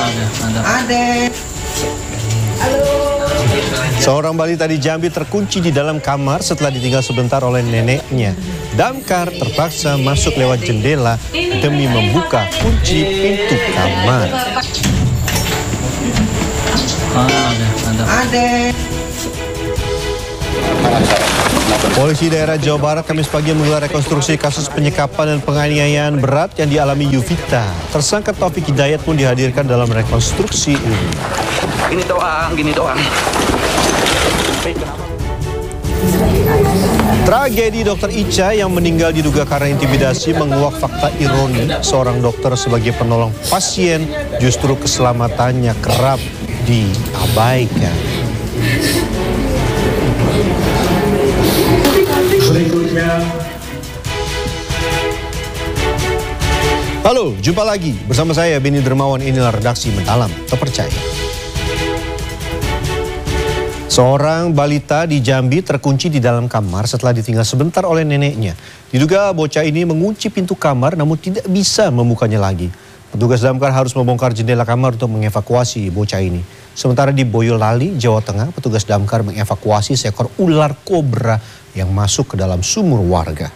Ada. Halo. Seorang balita di Jambi terkunci di dalam kamar setelah ditinggal sebentar oleh neneknya. Damkar terpaksa masuk lewat jendela demi membuka kunci pintu kamar. Ada. Polisi daerah Jawa Barat Kamis pagi menggelar rekonstruksi kasus penyekapan dan penganiayaan berat yang dialami Yuvita. Tersangka Taufik Hidayat pun dihadirkan dalam rekonstruksi ini. Gini doang. Tragedi Dr. Ica yang meninggal diduga karena intimidasi menguak fakta ironi. Seorang dokter sebagai penolong pasien justru keselamatannya kerap diabaikan. Halo, jumpa lagi bersama saya Beni Dermawan. Inilah redaksi Mendalam Terpercaya. Seorang balita di Jambi terkunci di dalam kamar setelah ditinggal sebentar oleh neneknya. Diduga bocah ini mengunci pintu kamar namun tidak bisa membukanya lagi. Petugas damkar harus membongkar jendela kamar untuk mengevakuasi bocah ini. Sementara di Boyolali, Jawa Tengah, petugas damkar mengevakuasi seekor ular kobra yang masuk ke dalam sumur warga.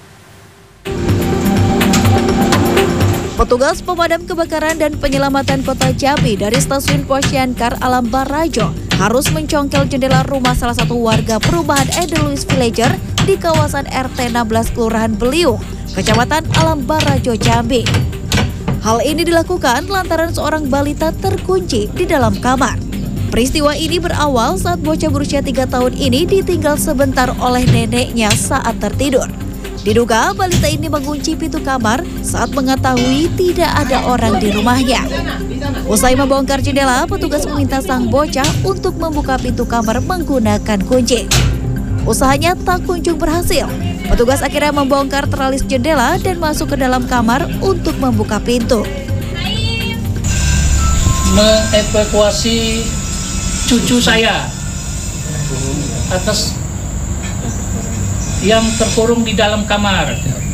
Petugas pemadam kebakaran dan penyelamatan Kota Jambi dari Stasiun Posyandu Alam Barajo harus mencongkel jendela rumah salah satu warga perumahan Edelweiss Villager di kawasan RT 16 Kelurahan Beliung, Kecamatan Alam Barajo, Jambi. Hal ini dilakukan lantaran seorang balita terkunci di dalam kamar. Peristiwa ini berawal saat bocah berusia 3 tahun ini ditinggal sebentar oleh neneknya saat tertidur. Diduga balita ini mengunci pintu kamar saat mengetahui tidak ada orang di rumahnya. Usai membongkar jendela, petugas meminta sang bocah untuk membuka pintu kamar menggunakan kunci. Usahanya tak kunjung berhasil. Petugas akhirnya membongkar teralis jendela dan masuk ke dalam kamar untuk membuka pintu. Mengevakuasi cucu saya atas yang terkurung di dalam kamar.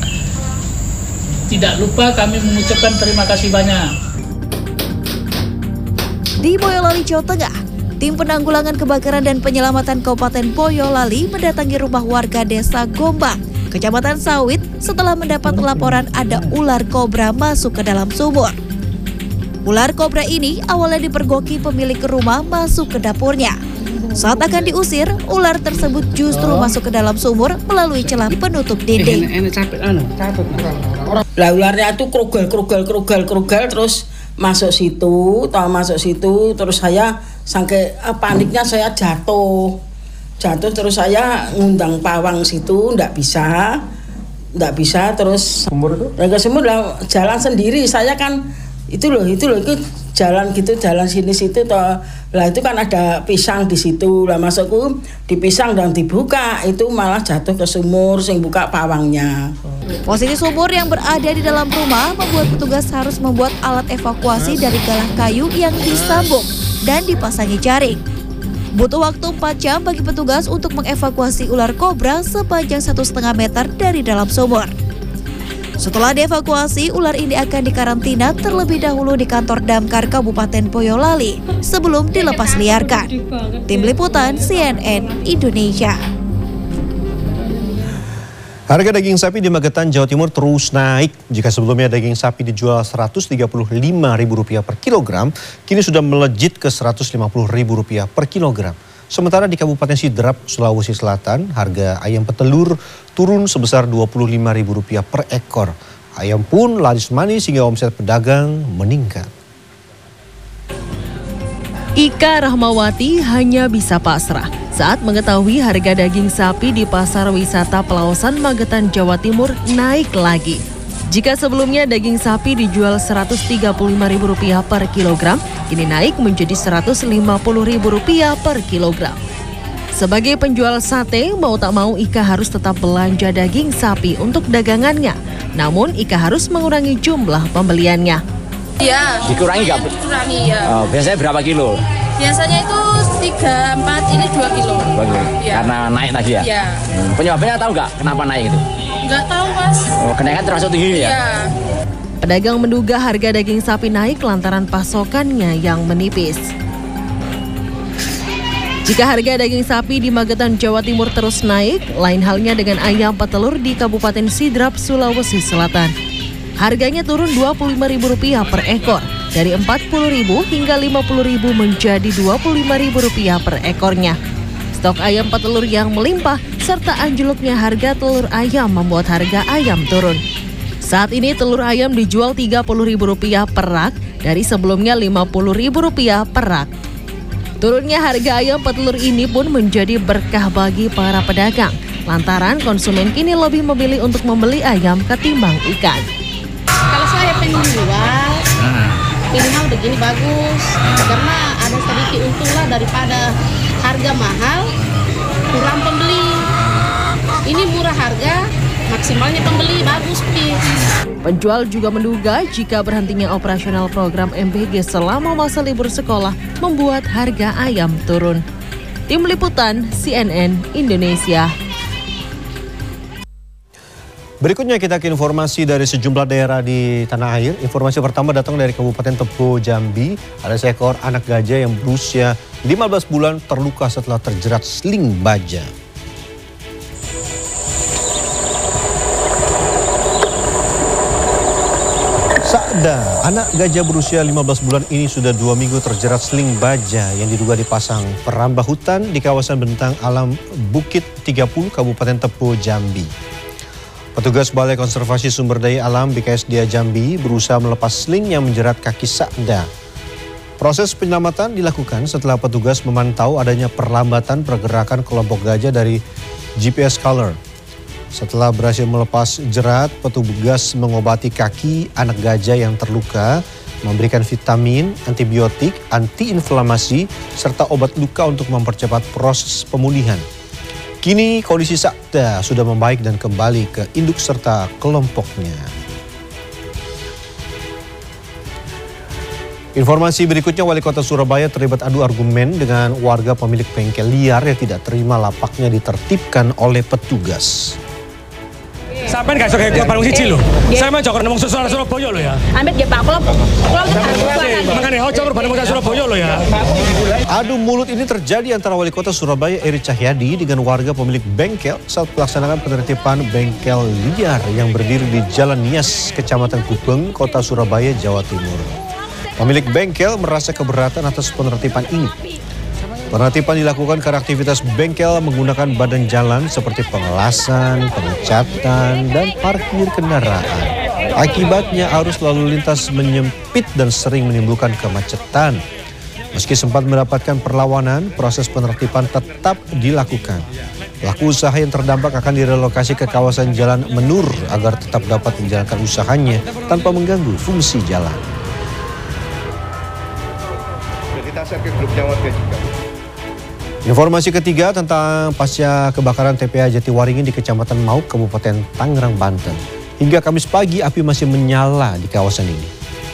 Tidak lupa kami mengucapkan terima kasih banyak. Di Boyolali, Jawa Tengah, tim penanggulangan kebakaran dan penyelamatan Kabupaten Boyolali mendatangi rumah warga desa Gombang, Kecamatan Sawit setelah mendapat laporan ada ular kobra masuk ke dalam sumur. Ular kobra ini awalnya dipergoki pemilik rumah masuk ke dapurnya. Saat akan diusir, ular tersebut justru masuk ke dalam sumur melalui celah penutup dinding. Lah ularnya itu krugel terus masuk situ terus saya sampai paniknya saya jatuh terus saya ngundang pawang situ ndak bisa terus sumur lah jalan sendiri saya kan itu jalan sini situ toh. Lah itu kan ada pisang di situ. Lah masukku di pisang dan dibuka itu malah jatuh ke sumur sing buka pawangnya. Posisi sumur yang berada di dalam rumah membuat petugas harus membuat alat evakuasi dari galah kayu yang disambung dan dipasangi jaring. Butuh waktu 4 jam bagi petugas untuk mengevakuasi ular kobra sepanjang 1,5 meter dari dalam sumur. Setelah dievakuasi, ular ini akan dikarantina terlebih dahulu di kantor Damkar Kabupaten Boyolali sebelum dilepas liarkan. Tim Liputan CNN Indonesia. Harga daging sapi di Magetan, Jawa Timur terus naik. Jika sebelumnya daging sapi dijual Rp135.000 per kilogram, kini sudah melejit ke Rp150.000 per kilogram. Sementara di Kabupaten Sidrap, Sulawesi Selatan, harga ayam petelur turun sebesar Rp25.000 per ekor. Ayam pun laris manis hingga omset pedagang meningkat. Ika Rahmawati hanya bisa pasrah saat mengetahui harga daging sapi di pasar wisata Pelausan Magetan, Jawa Timur naik lagi. Jika sebelumnya daging sapi dijual Rp135.000 per kilogram, kini naik menjadi Rp150.000 per kilogram. Sebagai penjual sate, mau tak mau Ika harus tetap belanja daging sapi untuk dagangannya. Namun Ika harus mengurangi jumlah pembeliannya. Iya. Dikurangi nggak? Dikurangi ya. Biasanya berapa kilo? Biasanya itu 3, 4, ini 2 kilo. 2 kilo. Ya. Karena naik tadi ya? Iya. Penyebabnya tahu nggak kenapa naik itu? Nggak tahu, Mas. Kenaikan termasuk tinggi ya? Iya. Pedagang menduga harga daging sapi naik lantaran pasokannya yang menipis. Jika harga daging sapi di Magetan, Jawa Timur terus naik, lain halnya dengan ayam petelur di Kabupaten Sidrap, Sulawesi Selatan. Harganya turun Rp25.000 per ekor, dari Rp40.000 hingga Rp50.000 menjadi Rp25.000 per ekornya. Stok ayam petelur yang melimpah serta anjloknya harga telur ayam membuat harga ayam turun. Saat ini telur ayam dijual Rp30.000 per rak dari sebelumnya Rp50.000 per rak. Turunnya harga ayam petelur ini pun menjadi berkah bagi para pedagang, lantaran konsumen kini lebih memilih untuk membeli ayam ketimbang ikan. Kalau saya pengen jual, minimal begini bagus, karena ada sedikit untung lah daripada harga mahal, kurang pembeli. Ini murah harga, maksimalnya pembeli bagus, please. Penjual juga menduga jika berhentinya operasional program MBG selama masa libur sekolah membuat harga ayam turun. Tim Liputan CNN Indonesia. Berikutnya kita ke informasi dari sejumlah daerah di tanah air. Informasi pertama datang dari Kabupaten Tebo, Jambi. Ada seekor anak gajah yang berusia 15 bulan terluka setelah terjerat sling baja. Sakda, anak gajah berusia 15 bulan ini sudah 2 minggu terjerat sling baja yang diduga dipasang perambah hutan di kawasan bentang alam Bukit 30, Kabupaten Tebo, Jambi. Petugas Balai Konservasi Sumber Daya Alam BKSDA Jambi berusaha melepas sling yang menjerat kaki Sakda. Proses penyelamatan dilakukan setelah petugas memantau adanya perlambatan pergerakan kelompok gajah dari GPS Color. Setelah berhasil melepas jerat, petugas mengobati kaki anak gajah yang terluka, memberikan vitamin, antibiotik, antiinflamasi, serta obat luka untuk mempercepat proses pemulihan. Kini kondisi Sakda sudah membaik dan kembali ke induk serta kelompoknya. Informasi berikutnya, Wali Kota Surabaya terlibat adu argumen dengan warga pemilik bengkel liar yang tidak terima lapaknya ditertibkan oleh petugas. Sampai nggak kayak Bandung siji loh. Saya mah jokor ngomong suara Surabaya loh ya. Amit ya Pak, kalau makanya jokor Bandung Surabaya loh ya. Adu mulut ini terjadi antara Wali Kota Surabaya Eri Cahyadi dengan warga pemilik bengkel saat melaksanakan penertiban bengkel liar yang berdiri di Jalan Nias, Kecamatan Gubeng, Kota Surabaya, Jawa Timur. Pemilik bengkel merasa keberatan atas penertiban ini. Penertiban dilakukan karena aktivitas bengkel menggunakan badan jalan seperti pengelasan, pengecatan, dan parkir kendaraan. Akibatnya arus lalu lintas menyempit dan sering menimbulkan kemacetan. Meski sempat mendapatkan perlawanan, proses penertiban tetap dilakukan. Pelaku usaha yang terdampak akan direlokasi ke kawasan Jalan Menur agar tetap dapat menjalankan usahanya tanpa mengganggu fungsi jalan. Kita share ke grupnya warga juga. Informasi ketiga tentang pasca kebakaran TPA Jatiwaringin di Kecamatan Mauk, Kabupaten Tangerang, Banten. Hingga Kamis pagi api masih menyala di kawasan ini.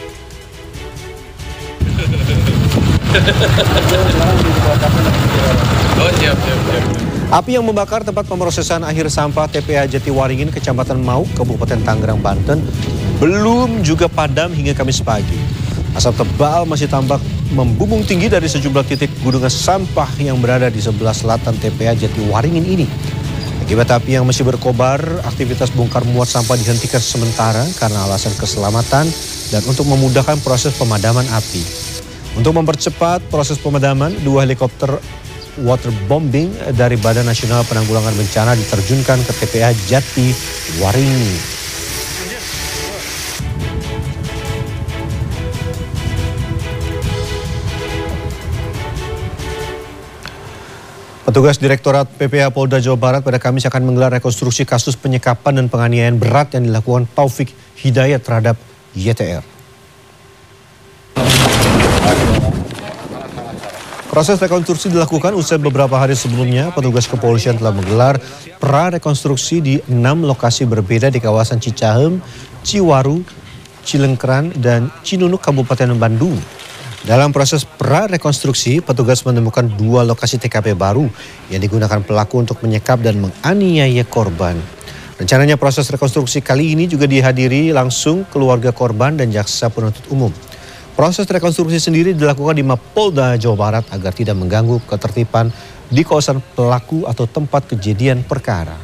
Api yang membakar tempat pemrosesan akhir sampah TPA Jatiwaringin, Kecamatan Mauk, Kabupaten Tangerang, Banten belum juga padam hingga Kamis pagi. Asap tebal masih tampak membumbung tinggi dari sejumlah titik gunungan sampah yang berada di sebelah selatan TPA Jatiwaringin ini. Akibat api yang masih berkobar, aktivitas bongkar muat sampah dihentikan sementara karena alasan keselamatan dan untuk memudahkan proses pemadaman api. Untuk mempercepat proses pemadaman, 2 helikopter waterbombing dari Badan Nasional Penanggulangan Bencana diterjunkan ke TPA Jatiwaringin. Petugas Direktorat PPA Polda Jawa Barat pada Kamis akan menggelar rekonstruksi kasus penyekapan dan penganiayaan berat yang dilakukan Taufik Hidayat terhadap YTR. Proses rekonstruksi dilakukan usai beberapa hari sebelumnya petugas kepolisian telah menggelar pra-rekonstruksi di 6 lokasi berbeda di kawasan Cicahem, Ciwaru, Cilengkran, dan Cinunuk, Kabupaten Bandung. Dalam proses pra-rekonstruksi, petugas menemukan 2 lokasi TKP baru yang digunakan pelaku untuk menyekap dan menganiaya korban. Rencananya proses rekonstruksi kali ini juga dihadiri langsung keluarga korban dan jaksa penuntut umum. Proses rekonstruksi sendiri dilakukan di Mapolda Jawa Barat agar tidak mengganggu ketertiban di kawasan pelaku atau tempat kejadian perkara.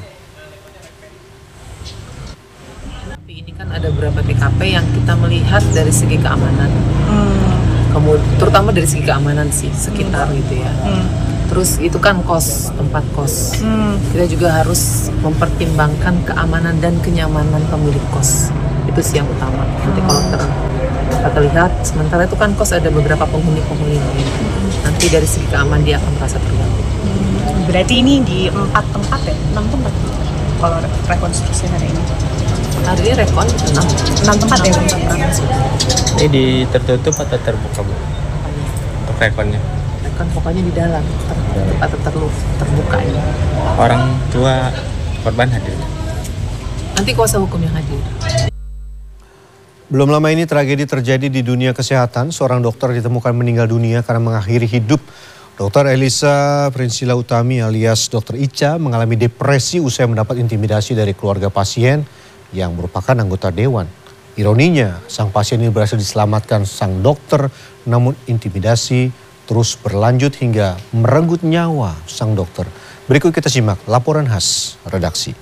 Ini kan ada beberapa TKP yang kita melihat dari segi keamanan, terutama dari segi keamanan sih sekitar gitu ya. Terus itu kan tempat kos. Kita juga harus mempertimbangkan keamanan dan kenyamanan pemilik kos. Itu sih yang utama. Nanti kalau terlihat, sementara itu kan kos ada beberapa penghuni-penghuni. Nanti dari segi keamanan dia akan merasa terganggu. Berarti ini di 4 tempat ya? 6 tempat kalau rekonstruksi hari ini? Hari ini 6 tempat ya? Ini di tertutup atau terbuka, Bu? Untuk rekonnya? Kan pokoknya di dalam tempat terbuka ini. Orang tua korban hadir? Nanti kuasa hukum yang hadir. Belum lama ini tragedi terjadi di dunia kesehatan. Seorang dokter ditemukan meninggal dunia karena mengakhiri hidup. Dr. Elisa Prinsila Utami alias Dr. Ica mengalami depresi usai mendapat intimidasi dari keluarga pasien yang merupakan anggota dewan. Ironinya, sang pasien ini berhasil diselamatkan sang dokter, namun intimidasi terus berlanjut hingga merenggut nyawa sang dokter. Berikut kita simak laporan khas redaksi.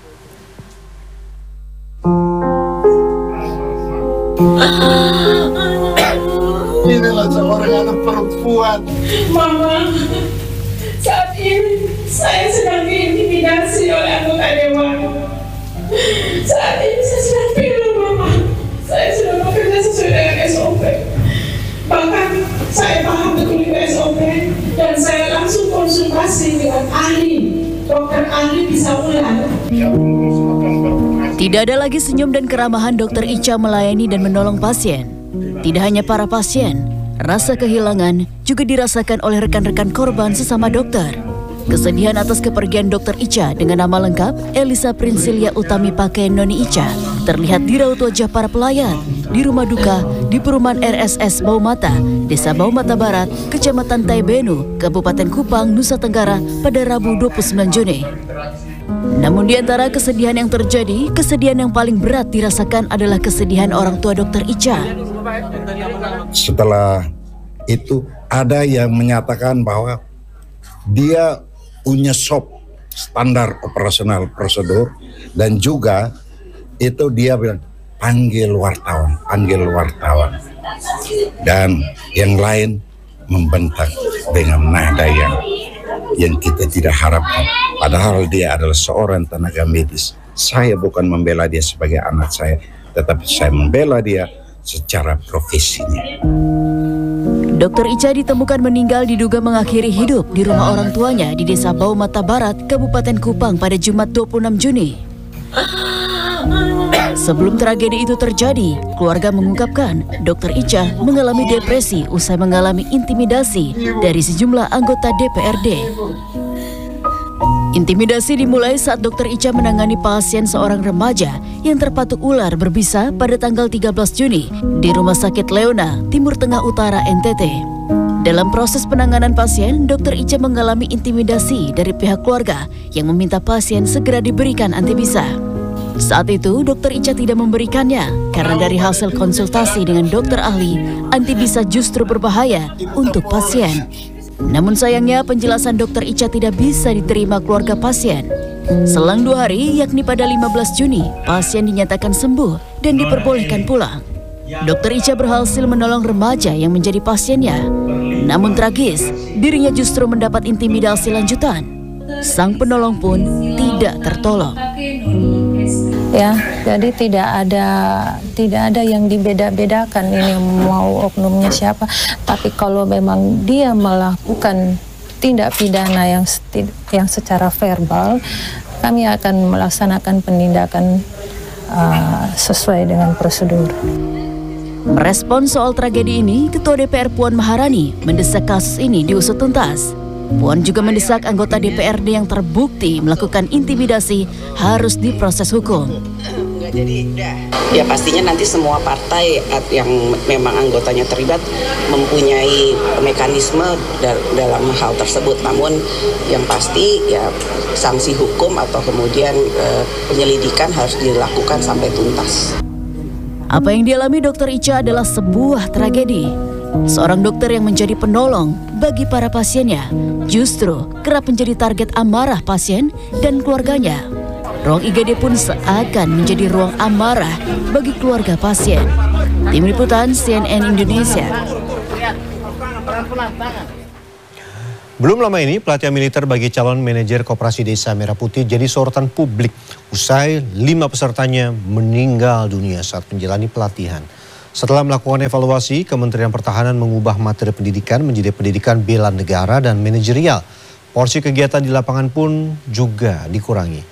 Inilah seorang anak perempuan. Mama, saat ini saya sedang diintimidasi oleh anggota dewan. Saat ini saya sedang pilu, Mama. Saya sudah bekerja sesuai dengan SOP. Bahkan saya paham betul SOP dan saya langsung konsultasi dengan ahli, dokter ahli bisa ulang. Tidak ada lagi senyum dan keramahan Dr. Ica melayani dan menolong pasien. Tidak hanya para pasien, rasa kehilangan juga dirasakan oleh rekan-rekan korban sesama dokter. Kesedihan atas kepergian Dr. Ica dengan nama lengkap Elisa Prinsilia Utami Pakai Noni Ica terlihat di raut wajah para pelayan di rumah duka di perumahan RSS Baumata, Desa Baumata Barat, Kecamatan Taibenu, Kabupaten Kupang, Nusa Tenggara pada Rabu 29 Juni. Namun di antara kesedihan yang terjadi, kesedihan yang paling berat dirasakan adalah kesedihan orang tua Dr. Ica. Setelah itu ada yang menyatakan bahwa dia punya SOP, standar operasional prosedur, dan juga itu dia bilang panggil wartawan, dan yang lain membentak dengan nada yang kita tidak harapkan. Padahal dia adalah seorang tenaga medis. Saya bukan membela dia sebagai anak saya, tetapi saya membela dia secara profesinya. Dr. Ica ditemukan meninggal diduga mengakhiri hidup di rumah orang tuanya di Desa Baumata Barat, Kabupaten Kupang pada Jumat 26 Juni. Sebelum tragedi itu terjadi, keluarga mengungkapkan Dr. Ica mengalami depresi usai mengalami intimidasi dari sejumlah anggota DPRD. Intimidasi dimulai saat Dr. Ica menangani pasien seorang remaja yang terpatuk ular berbisa pada tanggal 13 Juni di Rumah Sakit Leona, Timur Tengah Utara, NTT. Dalam proses penanganan pasien, Dr. Ica mengalami intimidasi dari pihak keluarga yang meminta pasien segera diberikan antibisa. Saat itu, Dr. Ica tidak memberikannya karena dari hasil konsultasi dengan dokter ahli, antibisa justru berbahaya untuk pasien. Namun sayangnya penjelasan Dr. Ica tidak bisa diterima keluarga pasien. Selang 2 hari, yakni pada 15 Juni, pasien dinyatakan sembuh dan diperbolehkan pulang. Dr. Ica berhasil menolong remaja yang menjadi pasiennya. Namun tragis, dirinya justru mendapat intimidasi lanjutan. Sang penolong pun tidak tertolong. Ya, jadi tidak ada yang dibeda-bedakan ini mau oknumnya siapa. Tapi kalau memang dia melakukan tindak pidana yang secara verbal, kami akan melaksanakan penindakan sesuai dengan prosedur. Merespon soal tragedi ini, Ketua DPR Puan Maharani mendesak kasus ini diusut tuntas. Puan juga mendesak anggota DPRD yang terbukti melakukan intimidasi harus diproses hukum. Ya pastinya nanti semua partai yang memang anggotanya terlibat mempunyai mekanisme dalam hal tersebut. Namun yang pasti ya sanksi hukum atau kemudian penyelidikan harus dilakukan sampai tuntas. Apa yang dialami Dr. Ica adalah sebuah tragedi. Seorang dokter yang menjadi penolong bagi para pasiennya justru kerap menjadi target amarah pasien dan keluarganya. Ruang IGD pun seakan menjadi ruang amarah bagi keluarga pasien. Tim Liputan CNN Indonesia. Belum lama ini, pelatihan militer bagi calon manajer Koperasi Desa Merah Putih jadi sorotan publik usai 5 pesertanya meninggal dunia saat menjalani pelatihan. Setelah melakukan evaluasi, Kementerian Pertahanan mengubah materi pendidikan menjadi pendidikan bela negara dan manajerial. Porsi kegiatan di lapangan pun juga dikurangi.